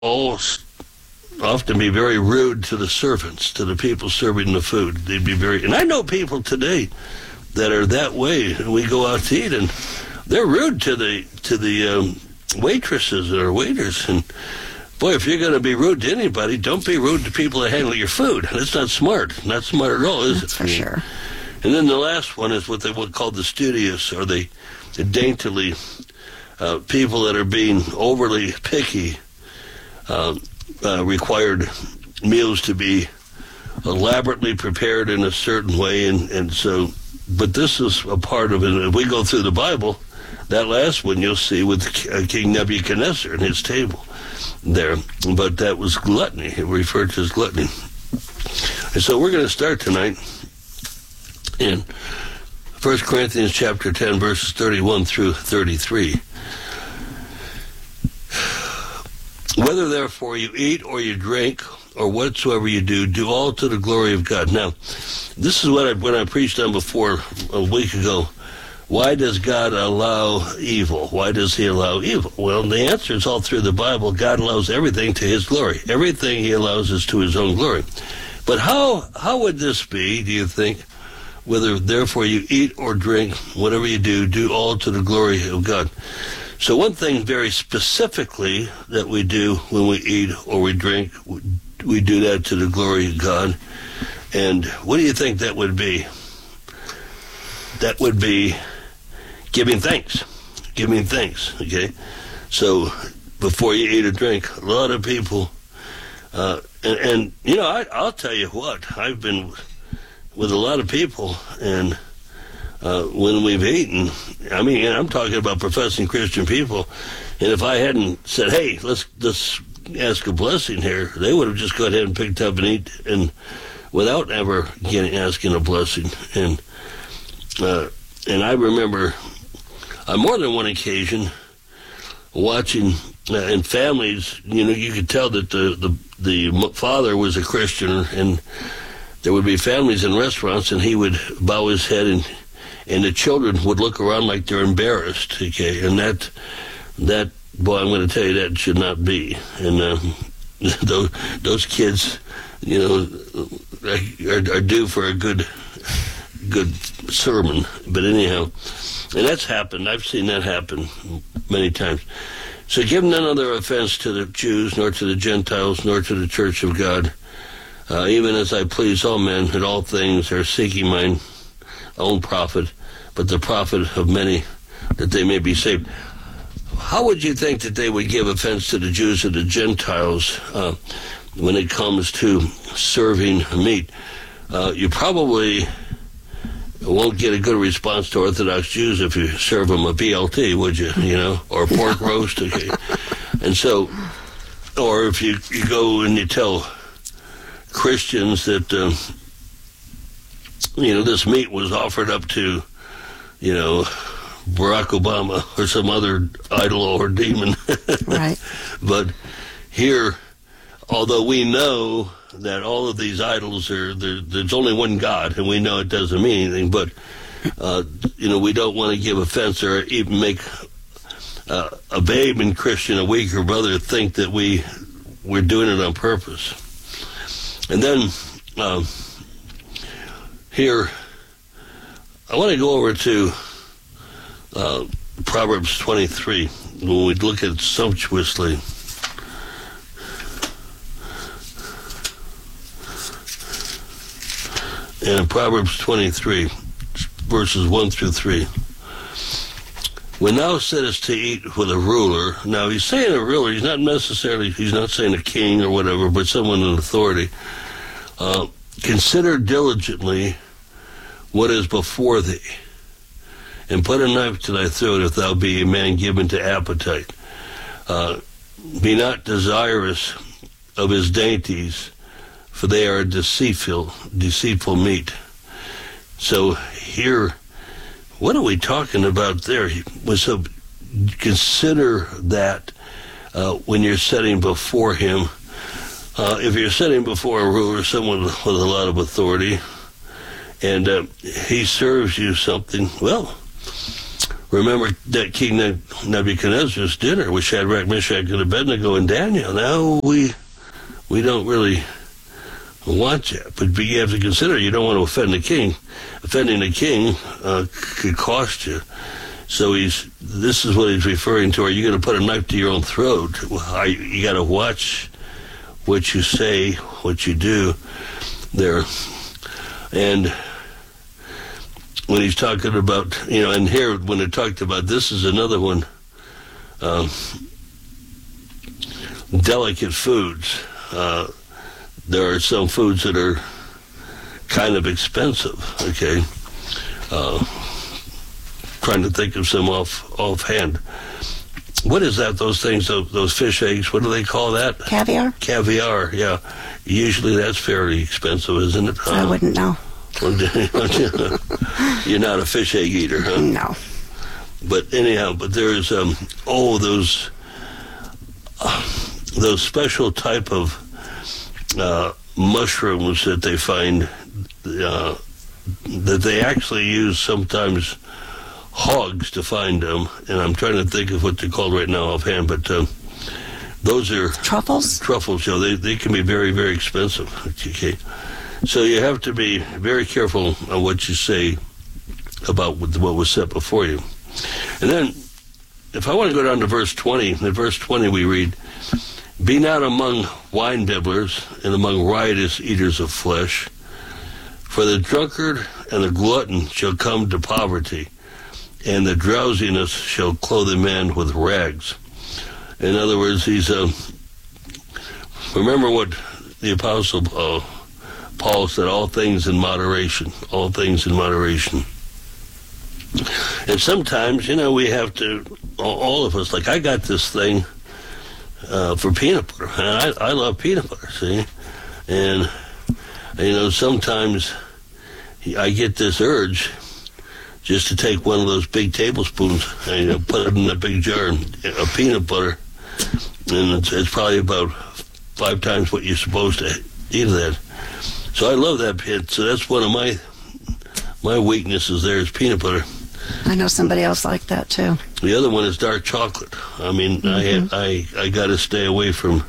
all often be very rude to the servants, to the people serving the food. They'd be very, and I know people today that are that way. We go out to eat, and they're rude to the waitresses or waiters. And boy, if you're going to be rude to anybody, don't be rude to people that handle your food. That's not smart. Not smart at all, is it? That's for sure. And then the last one is what they would call the studious, or the daintily, people that are being overly picky, required meals to be elaborately prepared in a certain way, and so, but this is a part of it. If we go through the Bible, that last one you'll see with King Nebuchadnezzar and his table there, but that was gluttony. It referred to as gluttony. And so we're going to start tonight in 1 Corinthians chapter 10, verses 31 through 33. Whether therefore you eat or you drink or whatsoever you do, do all to the glory of God. Now, this is what when I preached on before a week ago. Why does God allow evil? Why does he allow evil? Well, the answer is all through the Bible. God allows everything to his glory. Everything he allows is to his own glory. But how would this be, do you think? Whether therefore you eat or drink, whatever you do all to the glory of God. So one thing very specifically that we do when we eat or we drink, we do that to the glory of God. And what do you think that would be? That would be giving thanks. Giving thanks, okay? So before you eat or drink, a lot of people, and you know, I'll tell you what, I've been with a lot of people, and when we've eaten, I mean, I'm talking about professing Christian people, and if I hadn't said, hey, let's ask a blessing here, they would have just gone ahead and picked up and eat, and without ever asking a blessing. And I remember on more than one occasion watching in families, you know, you could tell that the father was a Christian, and there would be families in restaurants, and he would bow his head, and the children would look around like they're embarrassed, okay? And that boy, I'm going to tell you, that should not be. And those kids, you know, are due for a good sermon. But anyhow, and that's happened. I've seen that happen many times. So give none other offense to the Jews, nor to the Gentiles, nor to the church of God, even as I please all men in all things, are seeking mine own profit, but the profit of many, that they may be saved. How would you think that they would give offense to the Jews or the Gentiles when it comes to serving meat? You probably won't get a good response to Orthodox Jews if you serve them a BLT, would you? You know, or a pork roast, okay? And so, or if you go and you tell Christians that you know, this meat was offered up to, you know, Barack Obama or some other idol or demon. Right. But here, although we know that all of these idols there's only one God, and we know it doesn't mean anything, but, you know, we don't want to give offense or even make a babe in Christian, a weaker brother, think that we're doing it on purpose. And then, here, I want to go over to Proverbs 23, when we look at it sumptuously. And in Proverbs 23, verses 1 through 3. When thou sittest to eat with a ruler, now he's saying a ruler, he's not saying a king or whatever, but someone in authority. Consider diligently what is before thee, and put a knife to thy throat if thou be a man given to appetite. Be not desirous of his dainties, for they are deceitful meat. So here, what are we talking about there? So consider that when you're sitting before him. If you're sitting before a ruler, someone with a lot of authority, and he serves you something, well, remember that King Nebuchadnezzar's dinner with Shadrach, Meshach, and Abednego and Daniel. Now we don't really want that, but you have to consider you don't want to offend the king. Offending the king could cost you. So this is what he's referring to. Are you going to put a knife to your own throat? You got to watch what you say, what you do there. And when he's talking about, and here when it talked about, this is another one, delicate foods. There are some foods that are kind of expensive, okay? Trying to think of some offhand. What is that, those things, those fish eggs, what do they call that? Caviar? Caviar, yeah. Usually that's fairly expensive, isn't it? I wouldn't know. You're not a fish egg eater, huh? No. But anyhow, there's, those special type of mushrooms that they find that they actually use sometimes hogs to find them, and I'm trying to think of what they're called right now offhand, but those are truffles. Truffles, they can be very, very expensive. Okay, so you have to be very careful on what you say about what was set before you. And then, if I want to go down to verse 20, in verse 20 we read, "Be not among wine bibblers and among riotous eaters of flesh, for the drunkard and the glutton shall come to poverty, and the drowsiness shall clothe a man with rags." In other words, remember what the Apostle Paul said, all things in moderation, all things in moderation. And sometimes, we have to, all of us, like I got this thing for peanut butter, and I love peanut butter, see? And, sometimes I get this urge just to take one of those big tablespoons and put it in a big jar of peanut butter, and it's probably about 5 times what you're supposed to eat of that. So I love that pit. So that's one of my weaknesses there is peanut butter. I know somebody else like that too. The other one is dark chocolate. I mean, I got to stay away from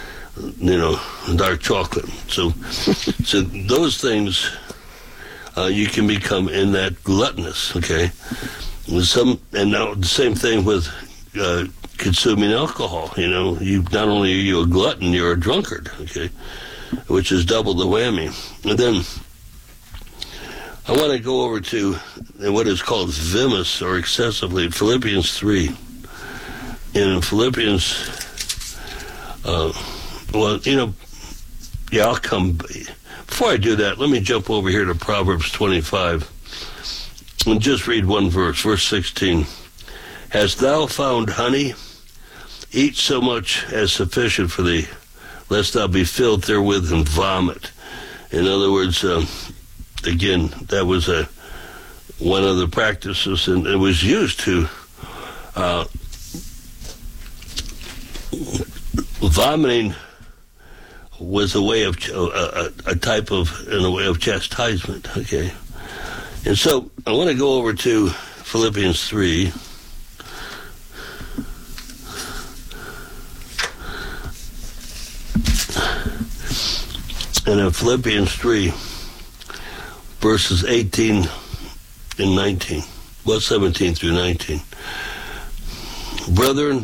dark chocolate. So those things. You can become in that gluttonous, okay? And now the same thing with consuming alcohol. You not only are you a glutton, you're a drunkard, okay? Which is double the whammy. And then I want to go over to what is called vimus, or excessively, Philippians 3. In Philippians, I'll come. Before I do that, let me jump over here to Proverbs 25 and just read one verse, verse 16. "Hast thou found honey? Eat so much as sufficient for thee, lest thou be filled therewith and vomit." In other words, again, that was one of the practices, and it was used to vomiting was a way of a type of in a way of chastisement. Okay, and so I want to go over to Philippians 3. And in Philippians 3, verses 18 and 19, 17 through 19. "Brethren,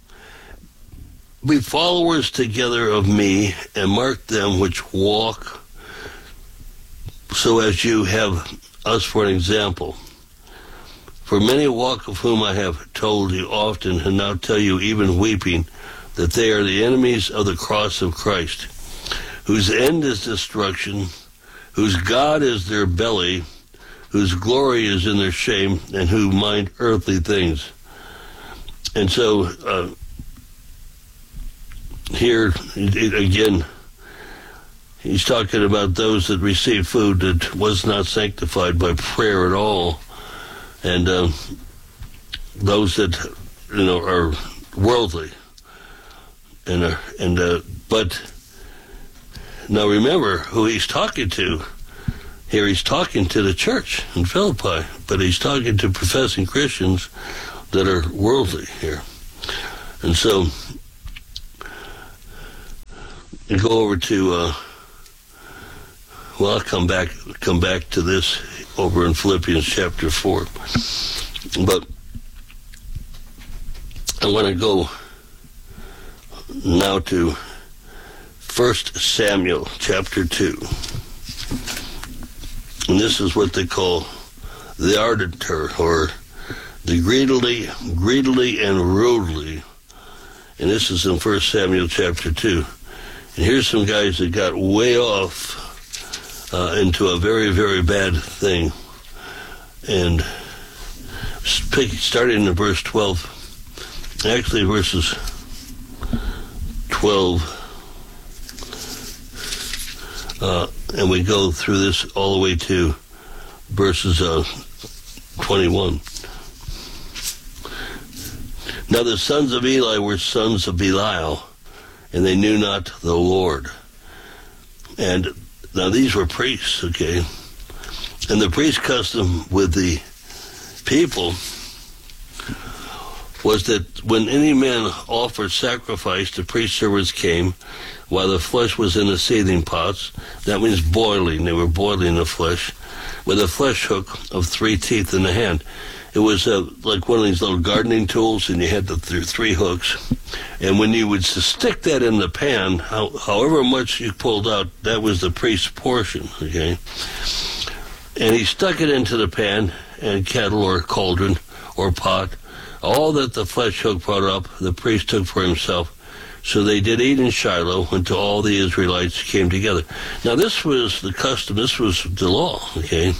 be followers together of me, and mark them which walk, so as you have us for an example. For many walk, of whom I have told you often, and now tell you even weeping, that they are the enemies of the cross of Christ, whose end is destruction, whose God is their belly, whose glory is in their shame, and who mind earthly things." And so, here, again, he's talking about those that receive food that was not sanctified by prayer at all, and those that are worldly, but now remember who he's talking to. here he's talking to the church in Philippi, but he's talking to professing Christians that are worldly here. And so you go over to, I'll come back to this over in Philippians chapter 4. But I want to go now to 1 Samuel chapter 2. And this is what they call the arbitor, or the greedily and rudely. And this is in 1 Samuel chapter 2. And here's some guys that got way off into a very, very bad thing. And starting in verse 12, actually verses 12, and we go through this all the way to verses 21. Now the sons of Eli were sons of Belial, and they knew not the Lord. And now these were priests, okay? And the priest custom with the people was that when any man offered sacrifice, the priest servants came while the flesh was in the seething pots. That means boiling. They were boiling the flesh with a flesh hook of 3 teeth in the hand. It was like one of these little gardening tools, and you had the 3 hooks. And when you would stick that in the pan, however much you pulled out, that was the priest's portion, okay? And he stuck it into the pan and kettle or cauldron or pot. All that the flesh hook brought up, the priest took for himself. So they did eat in Shiloh until all the Israelites came together. Now this was the custom, this was the law, okay?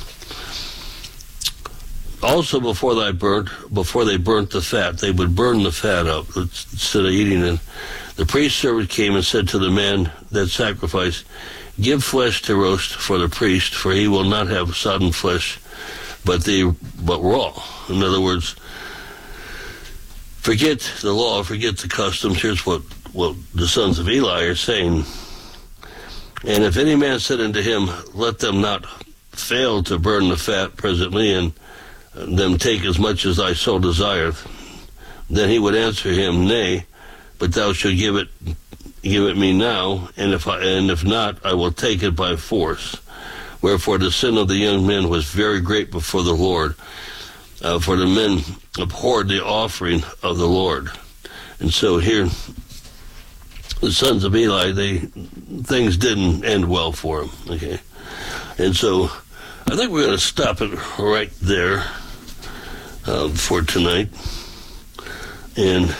Also before they burnt the fat, they would burn the fat up instead of eating it. The priest servant came and said to the man that sacrificed, "Give flesh to roast for the priest, for he will not have sodden flesh, but raw." In other words, forget the law, forget the customs. Here's what the sons of Eli are saying. "And if any man said unto him, Let them not fail to burn the fat presently, and them take as much as thy soul desireth, then he would answer him, Nay, but thou shalt give it me now, and if not, I will take it by force. Wherefore the sin of the young men was very great before the Lord, for the men abhorred the offering of the Lord." And so here, the sons of Eli, things didn't end well for them, okay? And so I think we're going to stop it right there for tonight. And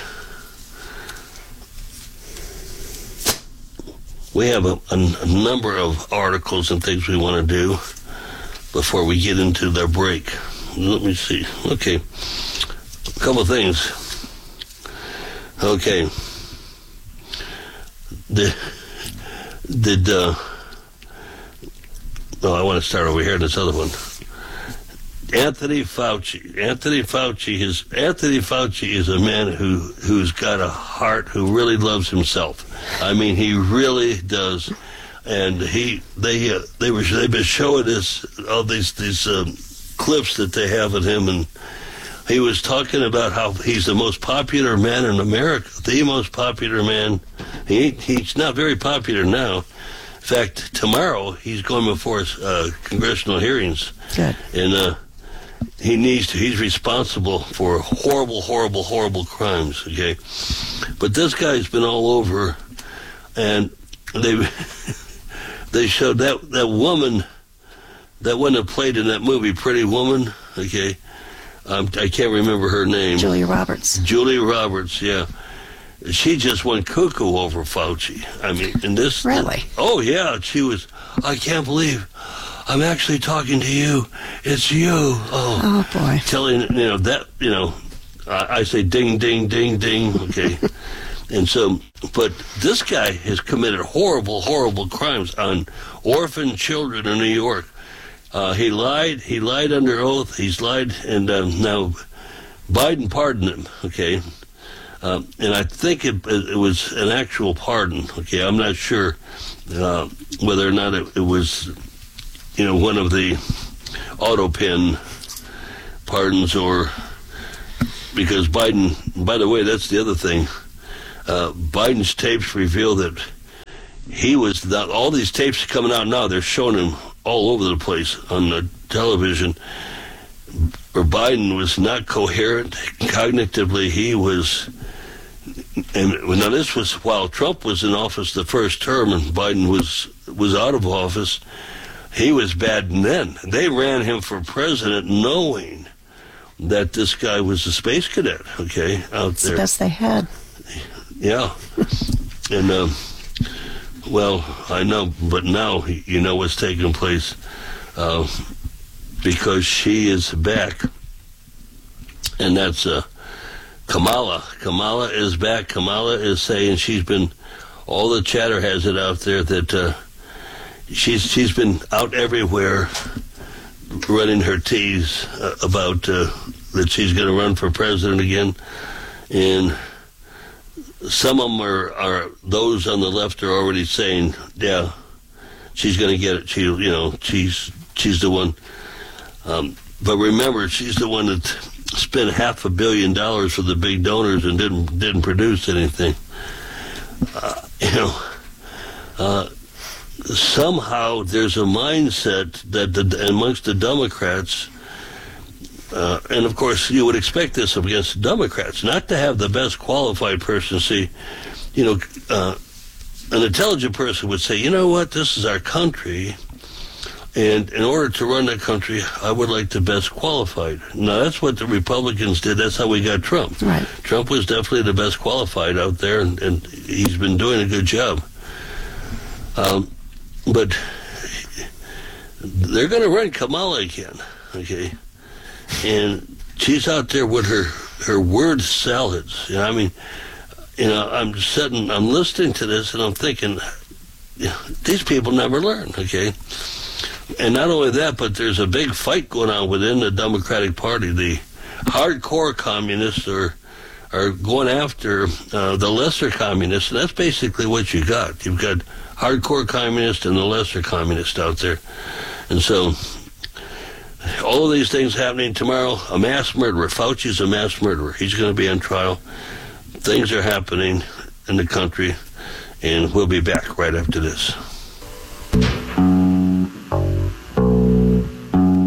we have a number of articles and things we want to do before we get into the break. Let me see. Okay. A couple of things. Okay. I want to start over here in this other one. Anthony Fauci. Anthony Fauci is a man who's got a heart, who really loves himself. I mean, he really does. And they've been showing us all these clips that they have of him, and he was talking about how he's the most popular man in America, the most popular man. He's not very popular now. In fact, tomorrow he's going before congressional hearings. Good. And he's responsible for horrible crimes, okay? But this guy's been all over, and they showed that woman, that one that played in that movie, Pretty Woman, okay? I can't remember her name. Julia Roberts. Julia Roberts, yeah. She just went cuckoo over Fauci. I mean, in this... Really? Oh, yeah. She was, I can't believe I'm actually talking to you. It's you. Oh boy. Telling, I say ding, ding, ding, ding, okay? And so, but this guy has committed horrible crimes on orphan children in New York. He lied under oath, he's lied, and now Biden pardoned him, okay? And I think it was an actual pardon, okay? I'm not sure whether or not it was one of the auto pen pardons, or because Biden, by the way, that's the other thing. Biden's tapes reveal that he was all these tapes coming out now. They're showing him all over the place on the television. Where Biden was not coherent cognitively. He was, and now this was while Trump was in office the first term, and Biden was out of office. He was bad then. They ran him for president knowing that this guy was a space cadet, okay, out It's there. the best they had. Yeah. And, well, I know, but now you know what's taking place because she is back. And that's Kamala. Kamala is back. Kamala is saying all the chatter has it out there that she's been out everywhere running her tease about that she's going to run for president again. And some of them are those on the left are already saying, yeah, she's going to get it. She's the one. But remember, she's the one that spent $500 million for the big donors and didn't produce anything. Somehow there's a mindset that amongst the Democrats, and of course you would expect this against Democrats, not to have the best qualified person. See, an intelligent person would say, you know what, this is our country, and in order to run that country, I would like the best qualified. Now, that's what the Republicans did. That's how we got Trump. Right. Trump was definitely the best qualified out there, and he's been doing a good job. But they're going to run Kamala again, okay? And she's out there with her word salads. I'm listening to this, and I'm thinking, these people never learn, okay? And not only that, but there's a big fight going on within the Democratic Party. The hardcore communists are going after the lesser communists, and that's basically what you got. You've got hardcore communists and the lesser communists out there. And so all of these things happening tomorrow, a mass murderer. Fauci's a mass murderer. He's going to be on trial. Things are happening in the country, and we'll be back right after this.